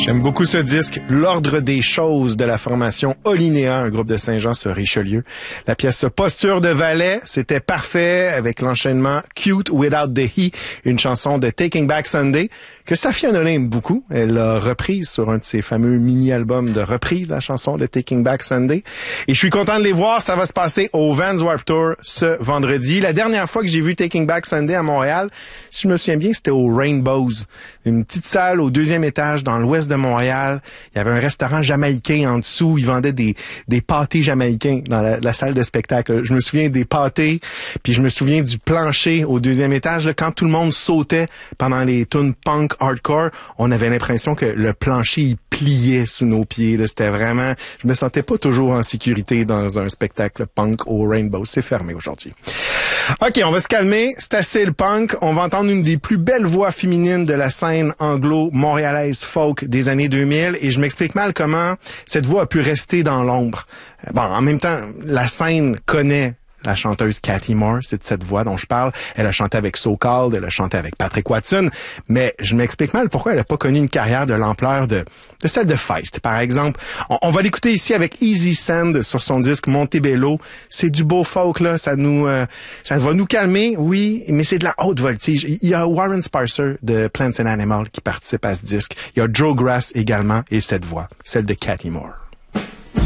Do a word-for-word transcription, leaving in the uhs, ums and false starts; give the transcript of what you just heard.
J'aime beaucoup ce disque, L'ordre des choses de la formation Olinéa, un groupe de Saint-Jean sur Richelieu. La pièce Posture de Valet, c'était parfait avec l'enchaînement Cute Without the He, une chanson de Taking Back Sunday que Safia Nolin aime beaucoup. Elle l'a reprise sur un de ses fameux mini-albums de reprise, la chanson de Taking Back Sunday. Et je suis content de les voir, ça va se passer au Vans Warped Tour ce vendredi. La dernière fois que j'ai vu Taking Back Sunday à Montréal, si je me souviens bien, c'était au Rainbows, une petite salle au deuxième étage dans l'ouest de Montréal. Il y avait un restaurant jamaïcain en dessous. Ils vendaient des, des pâtés jamaïcains dans la, la salle de spectacle. Je me souviens des pâtés, puis je me souviens du plancher au deuxième étage. Là, quand tout le monde sautait pendant les tunes punk hardcore, on avait l'impression que le plancher, il pliait sous nos pieds. Là. C'était vraiment... Je me sentais pas toujours en sécurité dans un spectacle punk au Rainbow. C'est fermé aujourd'hui. OK, on va se calmer. C'est assez le punk. On va entendre une des plus belles voix féminines de la scène anglo-montréalaise folk des années deux mille, et je m'explique mal comment cette voix a pu rester dans l'ombre. Bon, en même temps, la scène connaît la chanteuse Cathy Moore, c'est de cette voix dont je parle. Elle a chanté avec So Called, elle a chanté avec Patrick Watson, mais je m'explique mal pourquoi elle n'a pas connu une carrière de l'ampleur de, de celle de Feist, par exemple. On, on va l'écouter ici avec Easy Sand sur son disque Montebello. C'est du beau folk, là. Ça nous, euh, ça va nous calmer, oui, mais c'est de la haute voltige. Il y a Warren Sparcer de Plants and Animals qui participe à ce disque. Il y a Joe Grass également, et cette voix, celle de Cathy Moore.